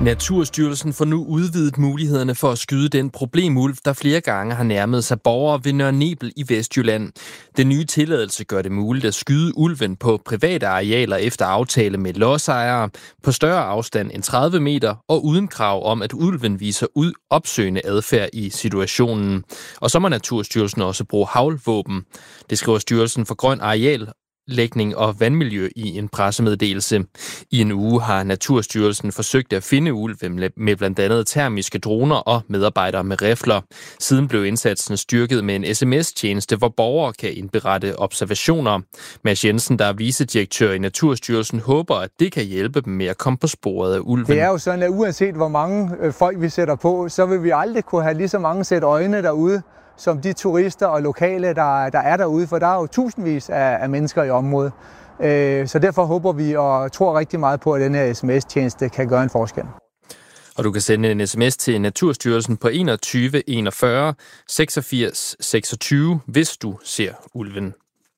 Naturstyrelsen får nu udvidet mulighederne for at skyde den problemulv, der flere gange har nærmet sig borgere ved Nørre Nebel i Vestjylland. Den nye tilladelse gør det muligt at skyde ulven på private arealer efter aftale med lodsejere, på større afstand end 30 meter og uden krav om, at ulven viser opsøgende adfærd i situationen. Og så må Naturstyrelsen også bruge haglvåben. Det skriver Styrelsen for Grøn Areallægning og Vandmiljø i en pressemeddelelse. I en uge har Naturstyrelsen forsøgt at finde ulven med blandt andet termiske droner og medarbejdere med rifler. Siden blev indsatsen styrket med en sms-tjeneste, hvor borgere kan indberette observationer. Mads Jensen, der er vicedirektør i Naturstyrelsen, håber, at det kan hjælpe dem med at komme på sporet af ulven. Det er jo sådan, at uanset hvor mange folk vi sætter på, så vil vi aldrig kunne have lige så mange sæt øjne derude, som de turister og lokale, der er derude, for der er jo tusindvis af mennesker i området. Så derfor håber vi og tror rigtig meget på, at den her sms-tjeneste kan gøre en forskel. Og du kan sende en sms til Naturstyrelsen på 21 41 86 26, hvis du ser ulven.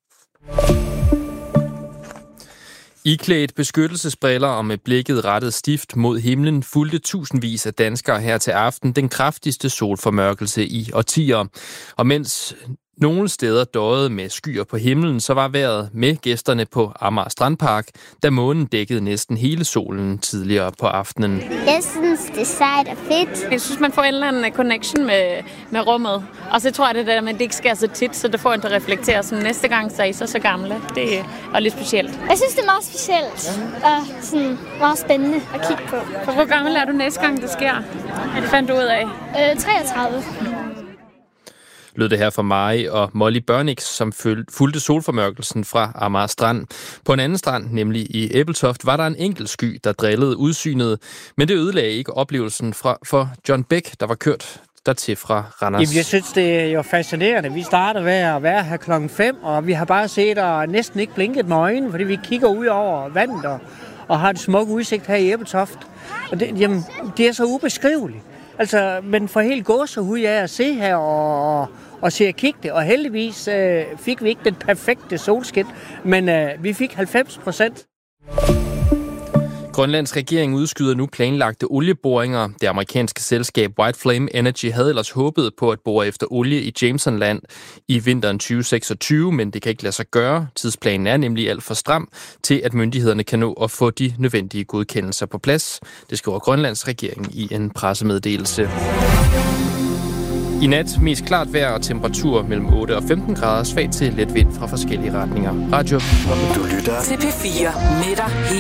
Iklædt beskyttelsesbriller og med blikket rettet stift mod himlen fulgte tusindvis af danskere her til aften den kraftigste solformørkelse i årtier. Og mens nogle steder døjede med skyer på himlen, så var vejret med gæsterne på Amager Strandpark, da månen dækkede næsten hele solen tidligere på aftenen. Jeg synes, det er sejt og fedt. Jeg synes, man får en eller anden connection med rummet. Og så tror jeg, det der med, at det ikke sker så tit, så det får en til at reflektere. Så næste gang, så er I så gamle. Det er lidt specielt. Jeg synes, det er meget specielt og sådan meget spændende at kigge på. For hvor gammel er du næste gang, det sker? Det fandt du ud af? 33. Lød det her fra Mari og Molly Børnix, som fulgte solformørkelsen fra Amager Strand. På en anden strand, nemlig i Ebeltoft, var der en enkelt sky, der drillede udsynet, men det ødelagde ikke oplevelsen for John Bæk, der var kørt dertil fra Randers. Jamen, jeg synes, det er jo fascinerende. Vi starter ved at være her 5:00, og vi har bare set og næsten ikke blinket med øjnene, fordi vi kigger ud over vandet og har en smuk udsigt her i Ebeltoft. Og det er så ubeskriveligt. Altså, men for helt gåsehud af at se her og se at kigge det, og heldigvis fik vi ikke den perfekte solskin, men vi fik 90%. Grønlands regering udskyder nu planlagte olieboringer. Det amerikanske selskab White Flame Energy havde ellers håbet på at bore efter olie i Jamesonland i vinteren 2026, men det kan ikke lade sig gøre. Tidsplanen er nemlig alt for stram til, at myndighederne kan nå at få de nødvendige godkendelser på plads. Det skriver Grønlands regering i en pressemeddelelse. I nat mest klart vejr og temperatur mellem 8 og 15 grader, svag til let vind fra forskellige retninger. Radio. Du lytter til P4 med dig.